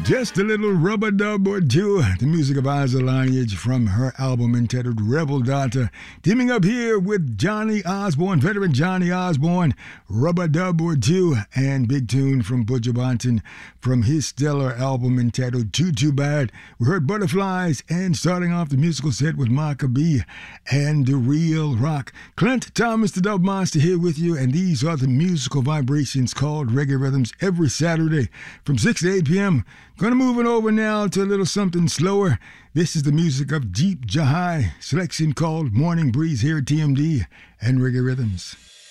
Just a little rubber dub or two. The music of Isa Lineage from her album entitled Rebel Daughter. Teaming up here with Johnny Osborne, veteran Johnny Osborne, rubber dub or two, and big tune from Butcher Bonton from his stellar album entitled Too Bad. We heard Butterflies and starting off the musical set with Maccabee and The Real Rock. Clint Thomas, the Dub Monster, here with you, and these are the musical vibrations called Reggae Rhythms every Saturday from 6 to 8 p.m. Gonna move it over now to a little something slower. This is the music of Jeep Jahai, selection called Morning Breeze here at TMD and Reggae Rhythms.